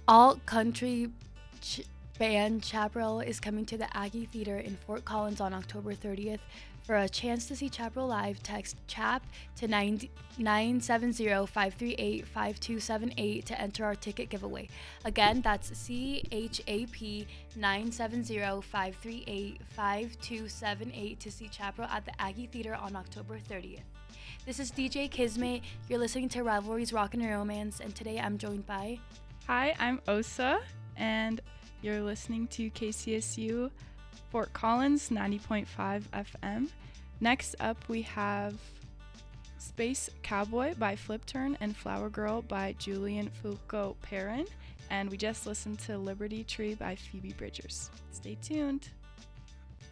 Alt country band Chaparral is coming to the Aggie Theater in Fort Collins on October 30th. For a chance to see Chaparral live, text CHAP to 970-538-5278 to enter our ticket giveaway. Again, that's CHAP 970-538-5278 to see Chaparral at the Aggie Theater on October 30th. This is DJ Kismate. You're listening to Rivalries Rock and Romance, and today I'm joined by... Hi, I'm Osa, and you're listening to KCSU Fort Collins 90.5 FM. Next up, we have Space Cowboy by Flip Turn and Flower Girl by Julian Foucault Perrin. And we just listened to Liberty Tree by Phoebe Bridgers. Stay tuned.